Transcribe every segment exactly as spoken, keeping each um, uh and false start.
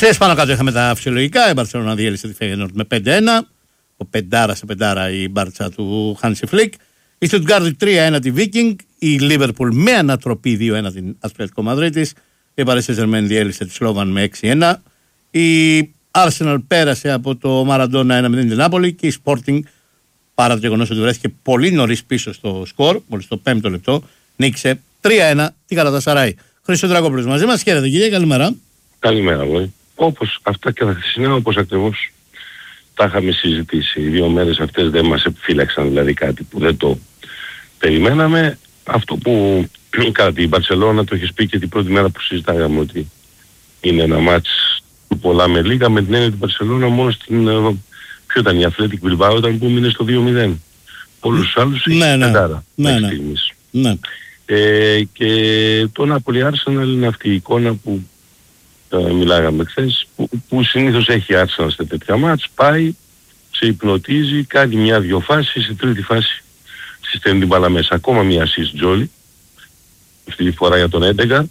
Χθες πάνω κάτω είχαμε τα φυσιολογικά. Η Μπαρσελόνα διέλυσε τη Φέγενορντ με πέντε ένα. Ο πεντάρα σε πεντάρα η Μπάρτσα του Χάνσι Φλικ. Η Στουτγκάρδη τρία ένα τη Βίκινγκ. Η Λίβερπουλ με ανατροπή δύο ένα την Ατλέτικο Μαδρίτης. Η Παρί Σεν Ζερμέν διέλυσε τη Σλόβαν με έξι ένα. Η Arsenal πέρασε από το Μαραντόνα ένα μηδέν την Νάπολη. Και η Sporting, παρά το γεγονός ότι βρέθηκε πολύ νωρίς πίσω στο σκορ, μόλις το πέμπτο λεπτό, νίκησε τρία ένα την Γαλατασαράι. Χρήστο Δρακόπουλος μαζί μας. Χαίρετε κύριε, καλημέρα. Καλημέρα, βοή. Όπως αυτά και τα χθεσινά, όπως ακριβώς τα είχαμε συζητήσει. Οι δύο μέρες αυτές δεν μας επιφύλαξαν δηλαδή κάτι που δεν το περιμέναμε. Αυτό που κατά την Μπαρσελόνα το έχεις πει και την πρώτη μέρα που συζητάγαμε, ότι είναι ένα μάτς του πολλά με λίγα, με την έννοια την Μπαρσελόνα μόνο στην... Ποιο ήταν η Athletic Bilbao, ήταν που μείνε στο δύο μηδέν. Όλους τους άλλους έχει ναι, ναι. πεντάρα. Ναι, ναι. ναι. Ε, και το Napoli Arsenal είναι αυτή η εικόνα που ε, μιλάγαμε χθες, που, που συνήθως έχει Arsenal σε τέτοια μάτς, πάει, σε υπνοτίζει, κάνει μια-δυο φάσεις, σε τρίτη φάση συσταίνει την μπάλα μέσα. Ακόμα μια assist Τζόλι, αυτή τη φορά για τον Έντεγκαρτ,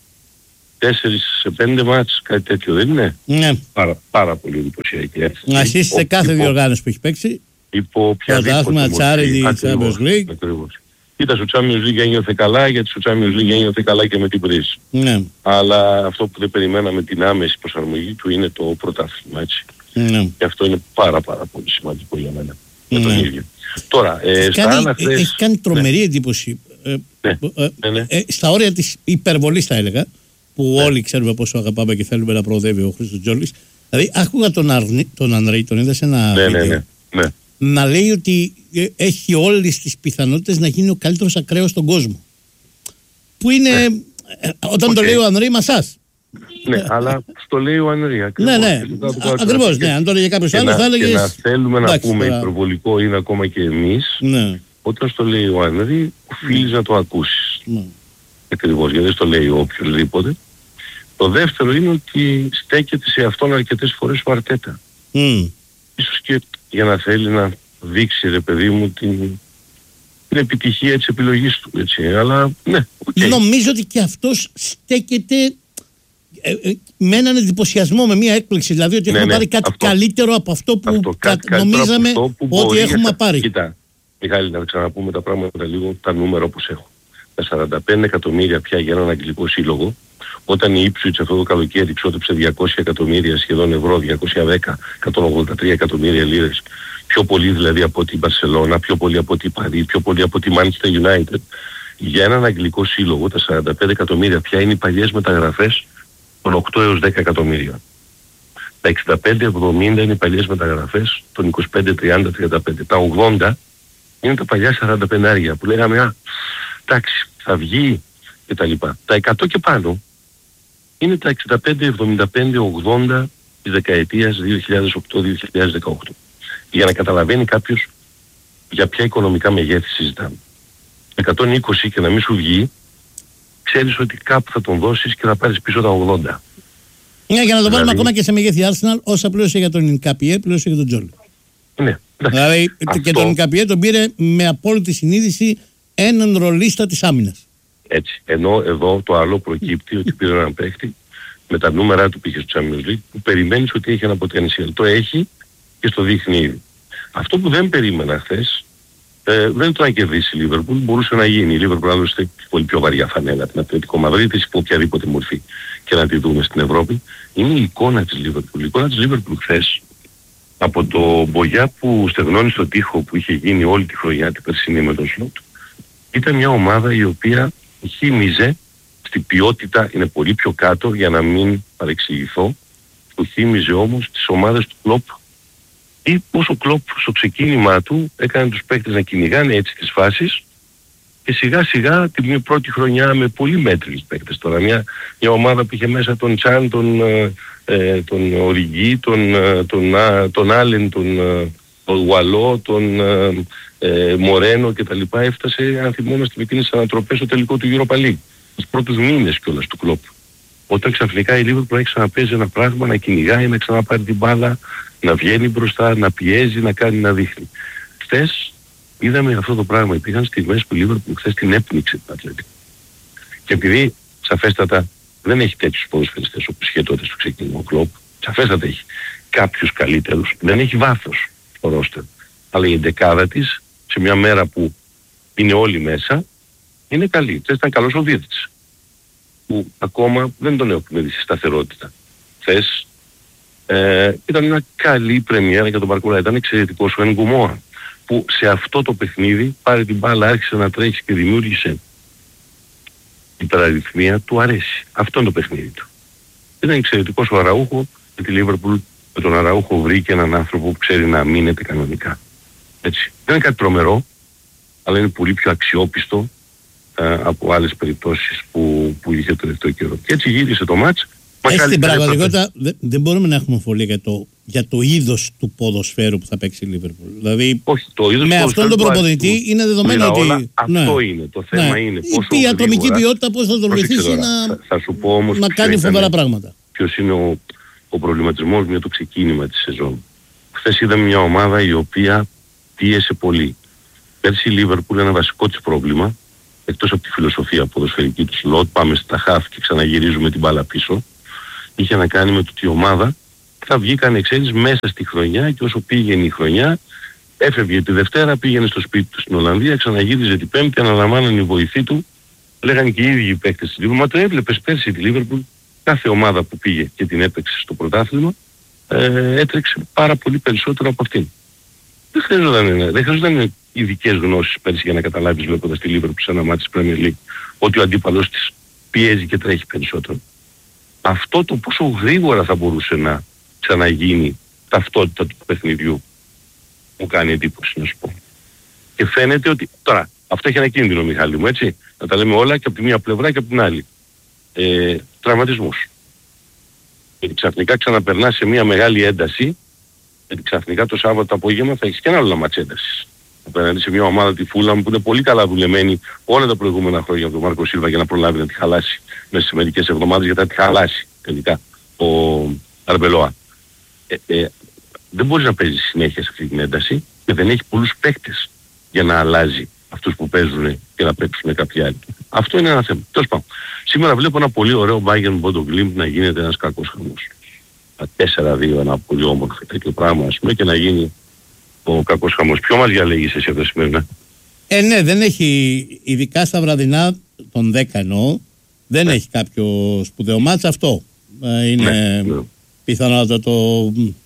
τέσσερις σε πέντε μάτς, κάτι τέτοιο δεν είναι? Ναι. Πάρα, πάρα πολύ εντυπωσιακή. Assist σε κάθε διοργάνωση που έχει παίξει. Υπό οποιαδήποτε μορφή. Champions League. Ακριβώς. Κοίτα, στο Champions League ένιωθε καλά, γιατί στο Champions League ένιωθε καλά και με την πρίση. Ναι. Αλλά αυτό που δεν περιμέναμε την άμεση προσαρμογή του είναι το πρωτάθλημα, έτσι. Ναι. Και αυτό είναι πάρα πάρα πολύ σημαντικό για μένα. Ναι. Για τον ίδιο. Τώρα, ε, έχει, στα κάνει, άλλα χθες... έχει κάνει τρομερή ναι. εντύπωση. Ε, ναι. Ε, ναι, ναι. Ε, στα όρια της υπερβολής θα έλεγα, που ναι. όλοι ξέρουμε πόσο αγαπάμε και θέλουμε να προοδεύει ο Χρήστος Τζόλης. Δηλαδή, άκουγα τον, Αρνή, τον Ανρέι, τον είδα σε ένα ναι, βίντεο, ναι, ναι. Ναι. να λέει ότι έχει όλες τις πιθανότητες να γίνει ο καλύτερος ακραίος στον κόσμο. Που είναι, ναι. ε, όταν okay. το λέει ο Ανρέι, μασάς. Ναι, αλλά στο λέει ο Ανρέι. Ναι, ναι, ακριβώς, ναι. Αν το λέγε κάποιος άλλος θα έλεγες... Και να θέλουμε να πούμε τώρα... υπερβολικό είναι ακόμα και εμείς, ναι. όταν στο λέει ο Ανρέι, οφείλεις ναι. να το ακούσεις. Ναι. Ακριβώς, γιατί δεν στο λέει οποιοδήποτε. Το δεύτερο είναι ότι στέκεται σε αυτόν αρκετές φορές ο Αρτέτα. Mm. Ίσως και για να θέλει να δείξει, ρε παιδί μου, την, την επιτυχία της επιλογής του, έτσι. Αλλά, ναι, okay. Νομίζω ότι και αυτός στέκεται ε, ε, με έναν εντυπωσιασμό, με μια έκπληξη. Δηλαδή ότι ναι, έχουμε ναι, πάρει κάτι αυτό, καλύτερο από αυτό που αυτό, κα, κάτι, νομίζαμε από που ότι έχουμε πάρει. Κοίτα, Μιχάλη, να ξαναπούμε τα πράγματα λίγο, τα νούμερα όπως έχω. Τα σαράντα πέντε εκατομμύρια πια για έναν αγγλικό σύλλογο, όταν η Ipswich αυτό το καλοκαίρι ξόδεψε διακόσια εκατομμύρια σχεδόν ευρώ, διακόσια δέκα, εκατόν ογδόντα τρία εκατομμύρια λίρες, πιο πολύ δηλαδή από την Μπαρσελόνα, πιο πολύ από την Παρί, πιο πολύ από τη Manchester United, για έναν αγγλικό σύλλογο τα σαράντα πέντε εκατομμύρια πια είναι οι παλιές μεταγραφές των οκτώ έως δέκα εκατομμύρια. Τα εξήντα πέντε εβδομήντα είναι οι παλιές μεταγραφές των είκοσι πέντε τριάντα τριάντα πέντε. Τα ογδόντα είναι τα παλιά σαράντα πέντε άρια που λέγαμε, α, εντάξει, θα βγει και τα λοιπά. Τα εκατό και πάνω είναι τα εξήντα πέντε εβδομήντα πέντε ογδόντα της δεκαετίας δύο χιλιάδες οκτώ δύο χιλιάδες δεκαοκτώ. Για να καταλαβαίνει κάποιος για ποια οικονομικά μεγέθη συζητάμε. εκατόν είκοσι και να μην σου βγει, ξέρεις ότι κάπου θα τον δώσεις και θα πάρεις πίσω τα ογδόντα. Ναι, για να το βάλουμε δηλαδή... ακόμα και σε μεγέθη Arsenal, όσα πλήρωσε για τον Ινκαπιέ, πλήρωσε για τον Τζόλι. Ναι. Δηλαδή αυτό... και τον Ινκαπιέ τον πήρε με απόλυτη συνείδηση έναν ρολίστα της άμυνας. Έτσι. Ενώ εδώ το άλλο προκύπτει ότι πήρε έναν παίχτη με τα νούμερα του πήγε στο Champions League που περιμένεις ότι έχει ένα potential. Το έχει και στο δείχνει ήδη. Αυτό που δεν περίμενα χθες, ε, δεν το να κερδίσει η Λίβερπουλ, μπορούσε να γίνει. Η Λίβερπουλ άλλωστε πολύ πιο βαριά φανέλα την Ατλέτικο Μαδρίτης υπό οποιαδήποτε μορφή και να τη δούμε στην Ευρώπη. Είναι η εικόνα της Λίβερπουλ. Η εικόνα της Λίβερπουλ χθες, από το Μπογιά που στεγνώνει στο τοίχο που είχε γίνει όλη τη χρονιά την περσινή με τον Σλότ, ήταν μια ομάδα η οποία χύμιζε στην ποιότητα, είναι πολύ πιο κάτω για να μην παρεξηγηθώ, που θύμιζε όμως τις ομάδες του Κλοπ ή πως ο Κλοπ στο ξεκίνημά του έκανε τους παίκτες να κυνηγάνε έτσι τις φάσεις και σιγά σιγά την πρώτη χρονιά με πολύ μέτρους παίκτες τώρα, μια, μια ομάδα που είχε μέσα τον Τσάν, τον, ε, τον Οριγκή, τον, τον, τον Άλεν, τον, τον Γουαλό, τον ε, Μορένο και τα λοιπά, έφτασε αν θυμόμαστε με εκείνες τις ανατροπές στο τελικό του Europa League, τους πρώτους μήνες κιόλας του Κλοπ. Όταν ξαφνικά η Λίβερπουλ έχει ξαναπέζει ένα πράγμα, να κυνηγάει, να ξαναπάρει την μπάλα, να βγαίνει μπροστά, να πιέζει, να κάνει, να δείχνει. Χθες είδαμε αυτό το πράγμα. Υπήρχαν στιγμές που η Λίβερπουλ χθες την έπνιξε την Ατλέτικο. Και επειδή σαφέστατα δεν έχει τέτοιους ποδοσφαιριστές όπως είχε τότε στο ξεκίνημα ο Κλοπ. Σαφέστατα έχει κάποιους καλύτερους. Δεν έχει βάθος στο ρόστερ. Αλλά η εντεκάδα της, σε μια μέρα που είναι όλοι μέσα, είναι καλή. Θες ήταν καλός ο Βίρτς, που ακόμα δεν τον έχουμε δει στη σταθερότητα. Θες, ε, ήταν μια καλή πρεμιέρα για τον Μπαρκουλά. Ήταν εξαιρετικός ο Ενγκουμόα, που σε αυτό το παιχνίδι πάρε την μπάλα, άρχισε να τρέχει και δημιούργησε υπεραριθμία, του αρέσει. Αυτό είναι το παιχνίδι του. Ήταν εξαιρετικός ο Αραούχο, με τη Λίβερπουλ με τον Αραούχο βρήκε έναν άνθρωπο που ξέρει να μείνεται κανονικά. Έτσι. Δεν είναι κάτι τρομερό, αλλά είναι πολύ πιο αξιόπιστο ε, από άλλες περιπτώσεις που, που είχε το τελευταίο καιρό. Και έτσι γύρισε το μάτς. Στην πραγματικότητα δεν, δεν μπορούμε να έχουμε αμφιβολία για το, για το είδος του ποδοσφαίρου που θα παίξει η Λίβερπουλ. Δηλαδή, όχι, το είδος με αυτόν τον προπονητή είναι δεδομένο ότι. Όλα, ναι, αυτό είναι. Το θέμα ναι. είναι πόσο. Η ατομική ποιότητα πώς θα τον βοηθήσει να, θα, θα σου πω όμως να κάνει φοβερά πράγματα. Ποιος είναι ο, ο προβληματισμός με το ξεκίνημα της σεζόν. Χθες είδαμε μια ομάδα η οποία πίεσε πολύ. Πέρσι η Λίβερπουλ ένα βασικό της πρόβλημα, εκτός από τη φιλοσοφία ποδοσφαιρική του σλότ, πάμε στα χαφ και ξαναγυρίζουμε την μπάλα πίσω, είχε να κάνει με το ότι η ομάδα θα βγήκαν εξέλις μέσα στη χρονιά και όσο πήγαινε η χρονιά, έφευγε τη Δευτέρα, πήγαινε στο σπίτι του στην Ολλανδία, ξαναγύριζε την Πέμπτη, αναλαμβάνανε οι βοηθοί του, λέγανε και οι ίδιοι οι παίκτες της Λίβερπουλ, μα το έβλεπες πέρσι τη Λίβερπουλ, κάθε ομάδα που πήγε και την έπαιξε στο πρωτάθλημα, ε, έτρεξε πάρα πολύ περισσότερο από αυτήν. Δεν χρειαζόταν, δεν χρειαζόταν ειδικές γνώσεις πέρσι για να καταλάβεις βλέποντας τη Λίβερπουλ σε ένα μάτι της Premier League ότι ο αντίπαλος της πιέζει και τρέχει περισσότερο. Αυτό το πόσο γρήγορα θα μπορούσε να ξαναγίνει ταυτότητα του παιχνιδιού μου κάνει εντύπωση να σου πω. Και φαίνεται ότι τώρα αυτό έχει ένα κίνδυνο, Μιχάλη μου, έτσι, να τα λέμε όλα και από τη μία πλευρά και από την άλλη. Ε, τραυματισμούς. Γιατί ξαφνικά ξαναπερνά σε μια μεγάλη ένταση, γιατί ξαφνικά το Σάββατο απόγευμα θα έχεις και ένα άλλο μάτς έντασης. Απέναντι σε μια ομάδα τη Φούλαμ που είναι πολύ καλά δουλεμένη όλα τα προηγούμενα χρόνια από τον Μάρκο Σίλβα για να προλάβει να τη χαλάσει μέσα σε μερικές εβδομάδες, γιατί θα τη χαλάσει τελικά ο Αρμπελόα. Ε, ε, δεν μπορείς να παίζεις συνέχεια σε αυτή την ένταση και δεν έχει πολλούς παίκτες για να αλλάζει αυτούς που παίζουν και να παίξουν κάποιοι άλλοι. Αυτό είναι ένα θέμα. Τέλος πάντων. Σήμερα βλέπω ένα πολύ ωραίο Bayern Bodo Glimt να γίνεται ένας κακός χαμός. τέσσερα δύο, ένα πολύ όμορφο τέτοιο πράγμα, ας πούμε, και να γίνει ο κακός χαμός. Ποιο μας διαλέγεις εσύ αυτό σήμερα? Ε, ναι, δεν έχει, ειδικά στα βραδινά, των δέκα εννοώ, δεν ναι. έχει κάποιο σπουδαίο μάτς αυτό. Ε, είναι ναι, ναι. πιθανότατα το...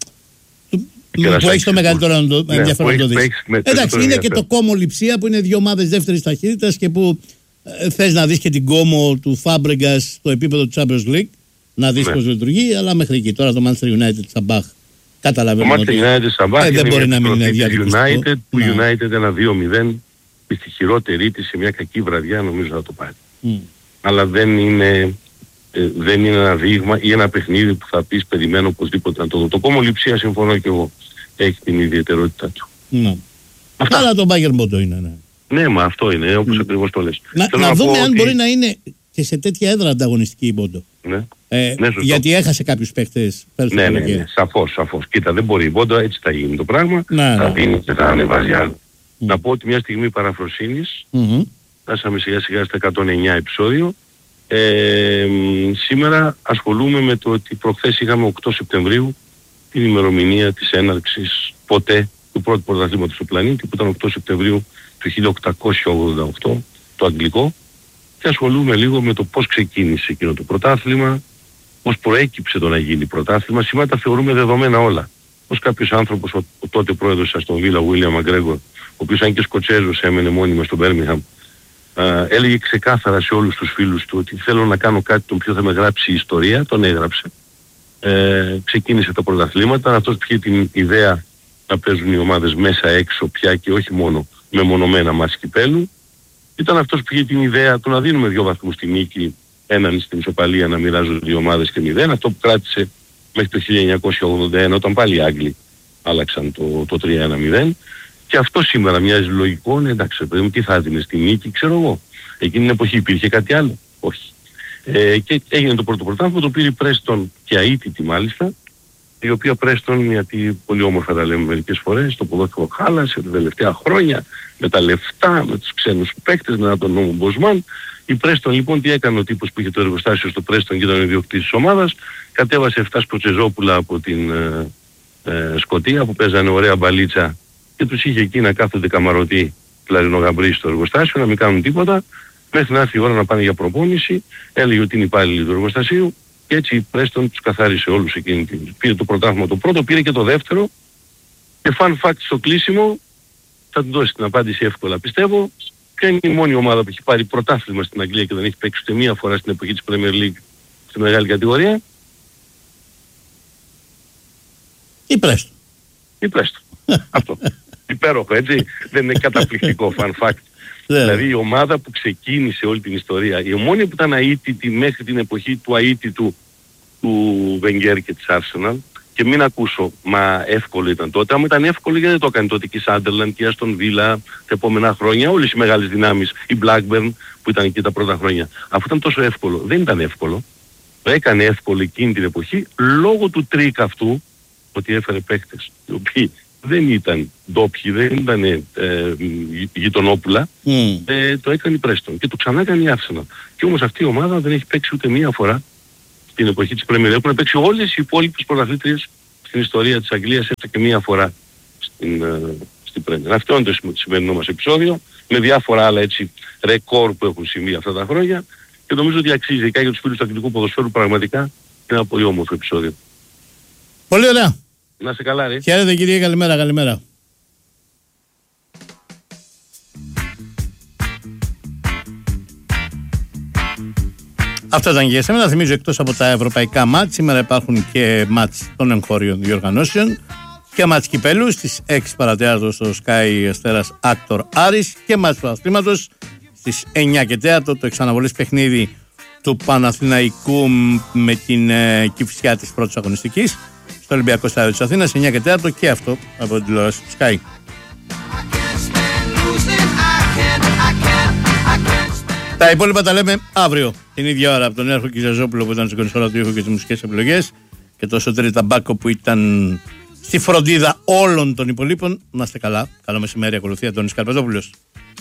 που έχει το μεγαλύτερο ενδιαφέρον να το δεις. Εντάξει, είναι και το κόμο Λειψία που είναι δύο ομάδες δεύτερης ταχύτητας και που ε, θες να δεις και την κόμο του Φάμπρεγκας στο επίπεδο του Champions League, να δεις ναι. πώς λειτουργεί, αλλά μέχρι εκεί. Τώρα το Manchester United Σαμπάχ καταλαβαίνω ότι ε, δεν μπορεί να μην είναι διαδικαστικό. United, που ναι. United ένα δύο μηδέν στη χειρότερη της σε μια κακή βραδιά νομίζω θα το πάρει. Mm. Αλλά δεν είναι, ε, δεν είναι ένα δείγμα ή ένα παιχνίδι που θα πεις περιμένω οπωσδήποτε να το δω. Το κόμμα Λειψία συμφωνώ και εγώ. Έχει την ιδιαιτερότητά του. Ναι. Αυτά. Αλλά το Bayern Bodo είναι, ναι. Ναι, μα αυτό είναι, όπως mm. ακριβώς το λες. Να, να, να δούμε αν ότι... μπορεί να είναι και σε τέτοια έδρα ανταγωνιστική η Bodo. Ναι. Ε, ναι, γιατί έχασε κάποιους παίχτες. Ναι, ναι, ναι, σαφώς, σαφώς. Κοίτα, δεν μπορεί η Bodo, έτσι θα γίνει το πράγμα. Ναι, θα δίνει και θα ανεβάζει άλλο. Mm. Να πω ότι μια στιγμή παραφροσύνης, mm-hmm. φτάσαμε σιγά σιγά στα εκατόν εννιά επεισόδιο. Ε, σήμερα ασχολούμαι με το ότι προχθές είχαμε οκτώ Σεπτεμβρίου την ημερομηνία της έναρξης ποτέ του πρώτου πρωταθλήματος του πλανήτη, που ήταν οκτώ Σεπτεμβρίου του χίλια οκτακόσια ογδόντα οκτώ, το αγγλικό, και ασχολούμαι λίγο με το πώς ξεκίνησε εκείνο το πρωτάθλημα, πώς προέκυψε το να γίνει πρωτάθλημα. Σήμερα τα θεωρούμε δεδομένα όλα. Πώς κάποιος άνθρωπος, ο, ο τότε πρόεδρος της Αστον Βίλα, William McGregor, ο οποίος αν και Σκοτσέζος έμενε μόνιμα στο Birmingham, Uh, έλεγε ξεκάθαρα σε όλους τους φίλους του ότι θέλω να κάνω κάτι το οποίο θα με γράψει η ιστορία, τον έγραψε. Ε, ξεκίνησε τα πρωταθλήματα, αυτός που είχε την ιδέα να παίζουν οι ομάδες μέσα έξω πια και όχι μόνο με μονομένα μάτς κυπέλου. Ήταν αυτός που είχε την ιδέα του να δίνουμε δύο βαθμούς στη νίκη, έναν στην ισοπαλία να μοιράζονται δύο ομάδες και μηδέν. Αυτό που κράτησε μέχρι το χίλια εννιακόσια ογδόντα ένα όταν πάλι οι Άγγλοι άλλαξαν το, το τρία ένα μηδέν. Και αυτό σήμερα μοιάζει λογικό, ναι, εντάξει, παιδί μου, τι θα έδινε στη νίκη, ξέρω εγώ. Εκείνη την εποχή υπήρχε κάτι άλλο? Όχι. Ε, και έγινε το πρώτο πρωτάθλημα, το πήρε η Πρέστον και αίτητη μάλιστα, η οποία Πρέστον, γιατί πολύ όμορφα τα λέμε μερικές φορές, το ποδόσφαιρο χάλασε τα τελευταία χρόνια, με τα λεφτά, με τους ξένους παίκτες, με τον νόμο Μποσμάν. Η Πρέστον λοιπόν τι έκανε ο τύπος που είχε το εργοστάσιο στο Πρέστον και ήταν ιδιοκτήτης της ομάδας, κατέβασε εφτά σκοτσεζόπουλα από την ε, ε, Σκωτία που παίζανε ωραία μπαλίτσα και τους είχε εκεί να κάθονται καμαρωτοί κλαρινογαμπροί στο εργοστάσιο, να μην κάνουν τίποτα, μέχρι να έρθει η ώρα να πάνε για προπόνηση, έλεγε ότι είναι υπάλληλοι του εργοστασίου και έτσι η Πρέστον τους καθάρισε όλους εκείνη την. Πήρε το πρωτάθλημα το πρώτο, πήρε και το δεύτερο και fun fact στο κλείσιμο, θα του δώσει την απάντηση εύκολα πιστεύω. Ποια είναι η μόνη ομάδα που έχει πάρει πρωτάθλημα στην Αγγλία και δεν έχει παίξει ούτε μία φορά στην εποχή της Premier League στη μεγάλη κατηγορία? Η Πρέστον. Η Πρέστον. Αυτό. Υπέροχο, έτσι. Δεν είναι καταπληκτικό fun fact? Δηλαδή η ομάδα που ξεκίνησε όλη την ιστορία, η μόνη που ήταν αίτητη μέχρι την εποχή του αίτητου του Βενγκέρ και της Arsenal, και μην ακούσω, μα εύκολο ήταν τότε. Αν ήταν εύκολο, γιατί δεν το έκανε τότε και η Sunderland και η Aston Villa τα επόμενα χρόνια, όλες οι μεγάλες δυνάμεις, η Blackburn που ήταν εκεί τα πρώτα χρόνια. Αφού ήταν τόσο εύκολο, δεν ήταν εύκολο. Το έκανε εύκολο εκείνη την εποχή λόγω του τρίκ αυτού, ότι έφερε παίκτες οι οποίοι δεν ήταν ντόπιοι, δεν ήταν ε, γειτονόπουλα, mm. ε, το έκανε η Πρέστον και το ξανά έκανε η Arsenal. Και όμως αυτή η ομάδα δεν έχει παίξει ούτε μία φορά στην εποχή της Premier League. Έχουν παίξει όλες οι υπόλοιπες πρωταθλήτριες στην ιστορία της Αγγλίας, έστω και μία φορά στην, ε, στην Premier. Αυτό είναι το σημερινό μας επεισόδιο, με διάφορα άλλα έτσι ρεκόρ που έχουν συμβεί αυτά τα χρόνια και νομίζω ότι αξίζει, ειδικά για τους φίλους του αγγλικού ποδοσφαίρου, πραγματικά είναι ένα πολύ όμορφο επεισόδιο. Πολύ ωραία. Να είσαι καλά, ρε. Χαίρετε κύριε, καλημέρα, καλημέρα. Αυτό ήταν και για σήμερα. Θυμίζω, εκτός από τα ευρωπαϊκά μάτς, σήμερα υπάρχουν και μάτς των εγχώριων διοργανώσεων και μάτς κυπέλου στις έξι παρατέταρτο στο Sky Αστέρας Άκτορ Άρης και μάτς του αθλήματος στις εννιά και τέσσερα το εξαναβολής παιχνίδι του Παναθηναϊκού με την ε, Κηφισιά της πρώτης αγωνιστικής στο Ολυμπιακό Στάδιο της Αθήνας, εννιά και τέσσερα και αυτό από την τηλεόραση του Sky. Τα υπόλοιπα τα λέμε αύριο την ίδια ώρα από τον Νέαρχο Κιζαζόπουλο που ήταν στην κονσόλα του ήχου και τις μουσικές επιλογές και το Σωτήρη Ταμπάκο που ήταν στη φροντίδα όλων των υπολείπων. Να είστε καλά. Καλό μεσημέρι. Ακολουθεί Αντώνης Καρπετόπουλος.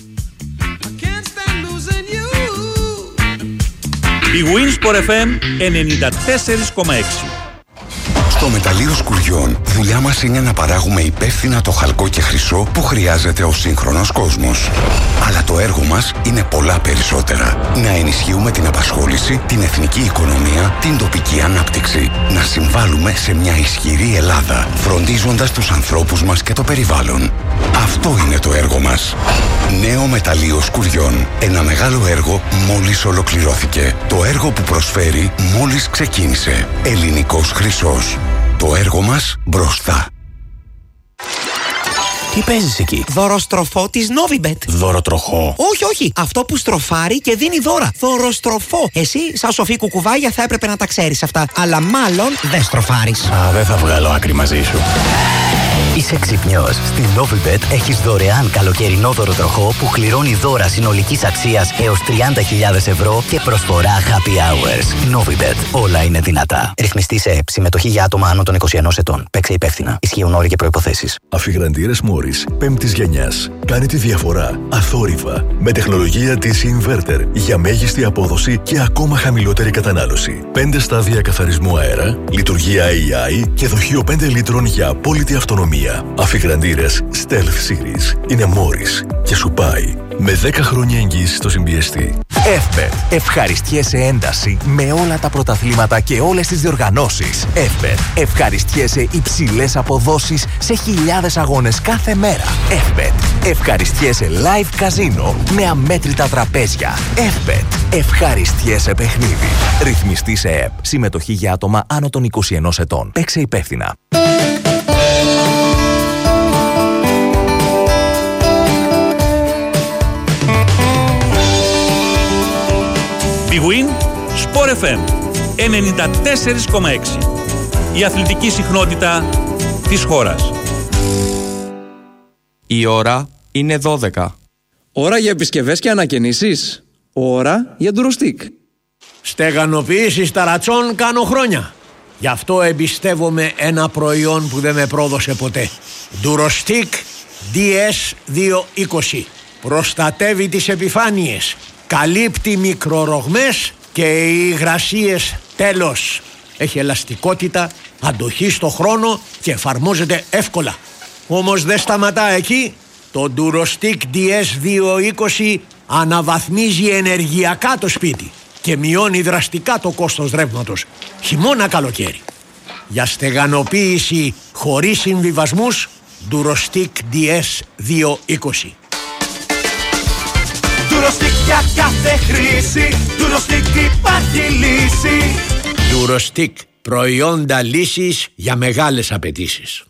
Η Winsport εφ εμ ενενήντα τέσσερα κόμμα έξι. Στο Μεταλλείο Σκουριών, δουλειά μας είναι να παράγουμε υπεύθυνα το χαλκό και χρυσό που χρειάζεται ο σύγχρονος κόσμος. Αλλά το έργο μας είναι πολλά περισσότερα. Να ενισχύουμε την απασχόληση, την εθνική οικονομία, την τοπική ανάπτυξη. Να συμβάλλουμε σε μια ισχυρή Ελλάδα, φροντίζοντας τους ανθρώπους μας και το περιβάλλον. Αυτό είναι το έργο μας. Νέο Μεταλλείο Σκουριών. Ένα μεγάλο έργο μόλις ολοκληρώθηκε. Το έργο που προσφέρει μόλις ξεκίνησε. Ελληνικός χρυσός. Το έργο μας μπροστά. Τι παίζεις εκεί? Δωροστροφό της Novibet. Δωροτροχό? Όχι, όχι. Αυτό που στροφάρει και δίνει δώρα. Δωροστροφό. Εσύ, σαν σοφή κουκουβάγια, θα έπρεπε να τα ξέρεις αυτά. Αλλά μάλλον δεν στροφάρεις. Α, δεν θα βγάλω άκρη μαζί σου. Είσαι ξυπνιός. Στην Novibet έχεις δωρεάν καλοκαιρινό δωροτροχό που κληρώνει δώρα συνολικής αξίας έως τριάντα χιλιάδες ευρώ και προσφορά happy hours. Novibet. Όλα είναι δυνατά. Ρυθμιστή σε ΕΕΠ. Συμμετοχή για άτομα άνω των είκοσι ενός ετών. Παίξε υπεύθυνα. Ισχύουν όροι και προϋποθέσεις. Αφιγραντήρες Μόρις πέμπτης γενιάς. Κάνει τη διαφορά αθόρυβα. Με τεχνολογία ντι σι Inverter για μέγιστη απόδοση και ακόμα χαμηλότερη κατανάλωση. πέντε στάδια καθαρισμού αέρα, λειτουργία έι άι και δοχείο πέντε λίτρων για απόλυτη αυτονομία. Αφιγραντήρες Stealth Series. Είναι Μόρις και σου πάει. Με δέκα χρόνια εγγύηση στο συμπιεστή. Εybet. Ευχαριστιέσαι ένταση με όλα τα πρωταθλήματα και όλες τις διοργανώσεις. Eybet. Ευχαριστιέσαι υψηλές αποδόσεις σε χιλιάδες αγώνες κάθε μέρα. Eybet. Ευχαριστιέσαι live καζίνο με αμέτρητα τραπέζια. Eybet. Ευχαριστιέσαι παιχνίδι. Ρυθμιστή σε ΕΕΠ. Συμμετοχή για άτομα άνω των είκοσι ενός ετών. Παίξε υπεύθυνα. Big Win Sport εφ εμ ενενήντα τέσσερα κόμμα έξι. Η αθλητική συχνότητα της χώρας. Η ώρα είναι δώδεκα. Ώρα για επισκευές και ανακαινήσεις. Ώρα για ντουροστίκ. Στεγανοποιήσεις ταρατσών κάνω χρόνια. Γι' αυτό εμπιστεύομαι ένα προϊόν που δεν με πρόδωσε ποτέ. Durostic ντι ες διακόσια είκοσι. Προστατεύει τις επιφάνειες, καλύπτει μικρορογμές και οι υγρασίες τέλος. Έχει ελαστικότητα, αντοχή στο χρόνο και εφαρμόζεται εύκολα. Όμως δεν σταματά εκεί. Το Durostic ντι ες διακόσια είκοσι αναβαθμίζει ενεργειακά το σπίτι και μειώνει δραστικά το κόστος ρεύματος, χειμώνα καλοκαίρι. Για στεγανοποίηση χωρίς συμβιβασμούς, Durostic ντι ες διακόσια είκοσι. Durostic για κάθε χρήση, Durostic υπάρχει λύση. Durostic, προϊόντα λύσης για μεγάλες απαιτήσεις.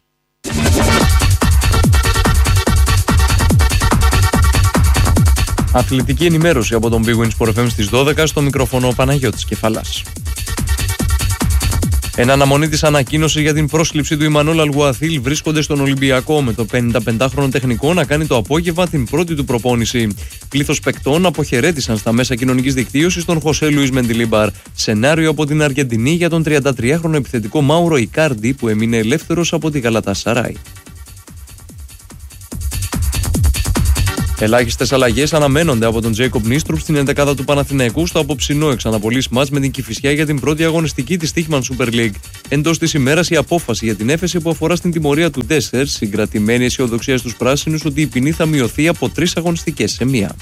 Αθλητική ενημέρωση από τον Big Win Sport εφ εμ στις δώδεκα, στο μικρόφωνο ο Παναγιώτης Κεφαλάς. Εν αναμονή της ανακοίνωσης για την πρόσληψη του Ιμανόλ Αλγουαθίλ βρίσκονται στον Ολυμπιακό, με το πενηνταπεντάχρονο τεχνικό να κάνει το απόγευμα την πρώτη του προπόνηση. Πλήθος παικτών αποχαιρέτησαν στα μέσα κοινωνικής δικτύωσης τον Χωσέ Λουίς Μεντιλίμπαρ. Σενάριο από την Αργεντινή για τον τριαντατριάχρονο επιθετικό Μάουρο Ικάρντι, που έμεινε ελεύθερος από τη Γαλατασαράι. Ελάχιστες αλλαγές αναμένονται από τον Τζέικοπ Νίστρουπ στην ενδεκάδα του Παναθηναϊκού στο απόψινό εξαναπολύς μάτς με την Κηφισιά για την πρώτη αγωνιστική της Τύχμαν Super League. Εντός της ημέρας η απόφαση για την έφεση που αφορά στην τιμωρία του Ντέσσερ, συγκρατημένη αισιοδοξία στους πράσινους ότι η ποινή θα μειωθεί από τρεις αγωνιστικές σε μία.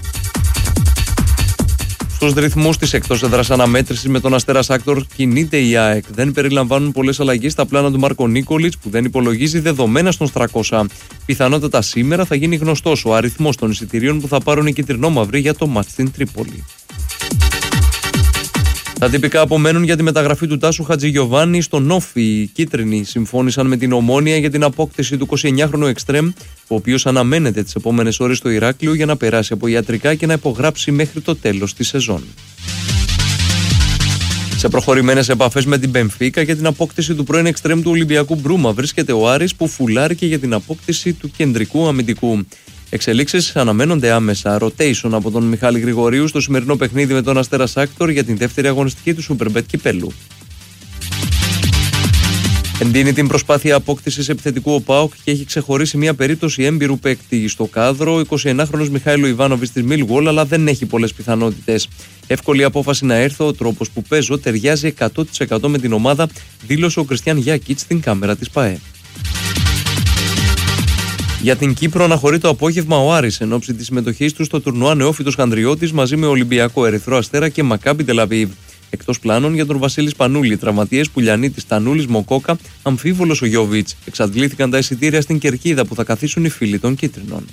Στους ρυθμούς της εκτός έδρας αναμέτρησης με τον Αστέρα Σάκτορ κινείται η ΑΕΚ. Δεν περιλαμβάνουν πολλές αλλαγές στα πλάνα του Μάρκο Νίκολιτς, που δεν υπολογίζει δεδομένα στον Στρακώσα. Πιθανότατα σήμερα θα γίνει γνωστός ο αριθμός των εισιτηρίων που θα πάρουν οι κυτρινόμαυροι για το μάτς στην Τρίπολη. Τα τυπικά απομένουν για τη μεταγραφή του Τάσου Χατζηγιοβάνη στον Όφι. Οι κίτρινοι συμφώνησαν με την Ομόνια για την απόκτηση του εικοσιεννιάχρονου εξτρέμ, ο οποίος αναμένεται τις επόμενες ώρες στο Ηράκλειο για να περάσει από ιατρικά και να υπογράψει μέχρι το τέλος της σεζόν. Σε προχωρημένες επαφές με την Μπενφίκα για την απόκτηση του πρώην εξτρέμ του Ολυμπιακού Μπρούμα βρίσκεται ο Άρης, που φουλάρηκε για την απόκτηση του κεντρικού αμυντικού. Εξελίξεις αναμένονται άμεσα. Rotation από τον Μιχάλη Γρηγορίου στο σημερινό παιχνίδι με τον Αστέρα Σάκτορ για την δεύτερη αγωνιστική του Superbet κυπέλου. Εντείνει την προσπάθεια απόκτησης επιθετικού ο ΠΑΟΚ και έχει ξεχωρίσει μια περίπτωση έμπειρου παίκτη στο κάδρο. Ο εικοσιεννάχρονος Μιχάηλο Ιβάνοβιτς της Millwall, αλλά δεν έχει πολλές πιθανότητες. Εύκολη απόφαση να έρθω, ο τρόπος που παίζω ταιριάζει εκατό τοις εκατό με την ομάδα, δήλωσε ο Κριστιαν Γιάκιτς στην κάμερα της ΠΑΕ. Για την Κύπρο αναχωρεί το απόγευμα ο Άρης εν ώψη της συμμετοχής του στο τουρνουά Νεόφυτος Χανδριώτης μαζί με Ολυμπιακό, Ερυθρό Αστέρα και Μακάμπι Τελαβίβ. Εκτός πλάνων για τον Βασίλη Σπανούλη, τραυματίες Πουλιανίτης, Τανούλης, Μοκόκα, αμφίβολος ο Γιώβιτς. Εξαντλήθηκαν τα εισιτήρια στην Κερκίδα που θα καθίσουν οι φίλοι των κίτρινων.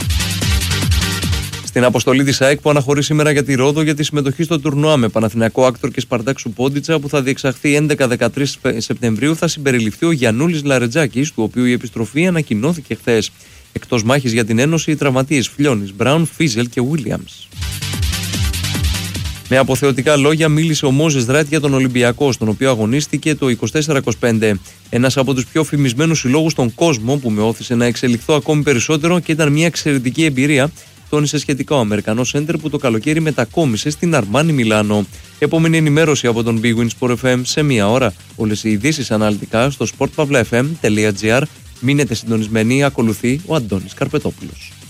Στην αποστολή της ΑΕΚ που αναχωρεί σήμερα για τη Ρόδο για τη συμμετοχή στο τουρνουά με Παναθηναϊκό Άκτορ και Σπαρτάκ Σουπόντιτσα που θα διεξαχθεί έντεκα με δεκατρείς Σεπτεμβρίου, θα συμπεριληφθεί ο Γιαννούλης Λαρετζάκης, του οποίου η επιστροφή ανακοινώθηκε χθες. Εκτός μάχης για την Ένωση, οι τραυματίες Φλιώνης, Μπράουν, Φίζελ και Βίλιαμς. Με αποθεωτικά λόγια μίλησε ο Μόζες Ράιτ για τον Ολυμπιακό, στον οποίο αγωνίστηκε το είκοσι τέσσερα είκοσι πέντε. Ένας από τους πιο φημισμένους συλλόγους στον κόσμο, που με όθησε να εξελιχθώ ακόμη περισσότερο και ήταν μια εξαιρετική εμπειρία, τόνισε σχετικά ο Αμερικανός σέντερ που το καλοκαίρι μετακόμισε στην Αρμάνι Μιλάνο. Επόμενη ενημέρωση από τον Big Win Sport εφ εμ σε μία ώρα. Όλες οι ειδήσεις αναλυτικά στο sport pavla f m τελεία g r. Μείνετε συντονισμένοι, ακολουθεί ο Αντώνης Καρπετόπουλος.